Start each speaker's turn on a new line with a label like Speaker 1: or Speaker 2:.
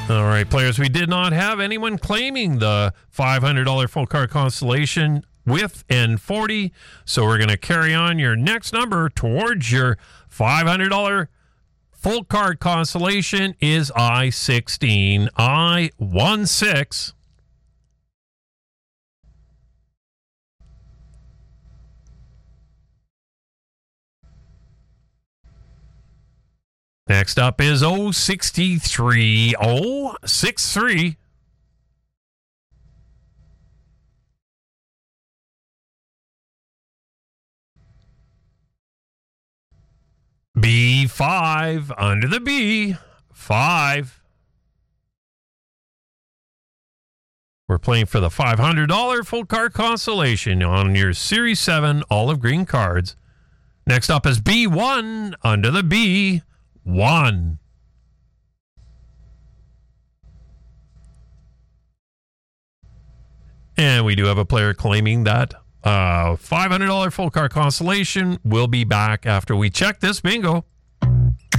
Speaker 1: All right, players, we did not have anyone claiming the $500 full card constellation with N40, so we're going to carry on. Your next number towards your $500 full card constellation is I-16. I-16. Next up is 063. 063. B5 under the B. 5. We're playing for the $500 full card constellation on your Series 7 olive green cards. Next up is B1 under the B. 1. And we do have a player claiming that $500 full card constellation. Will be back after we check this bingo.